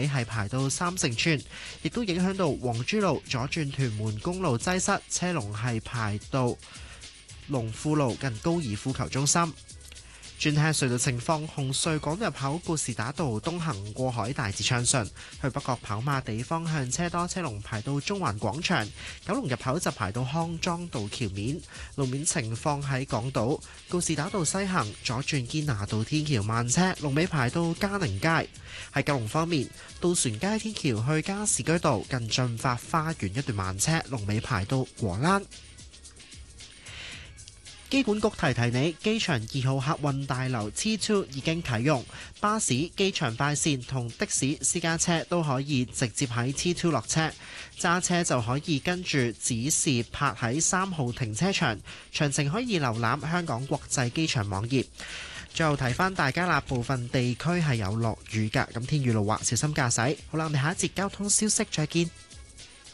位係排到三聖村，亦都影響到黃珠路左轉屯門公路擠塞，車龍係排到龍富路近高爾夫球中心。轉睇隧道情況，紅隧港入口告士打道東行過海大致暢順，去北角跑馬地方向車多，車龍排到中環廣場；九龍入口就排到康莊道橋面。路面情況喺港島告士打道西行左轉堅拿道天橋慢車，龍尾排到嘉寧街。喺九龍方面，渡船街天橋去加士居道近駿發花園一段慢車，龍尾排到果欄。機管局提提你，機場2號客運大樓 T2 已經啟用，巴士、機場快線同的士、私家車都可以直接喺 T2 落車，揸車就可以跟住指示泊喺3號停車場。詳情可以瀏覽香港國際機場網頁。最後提翻大家啦，部分地區係有落雨㗎，咁天雨路滑，小心駕駛。好啦，我哋下一節交通消息再見。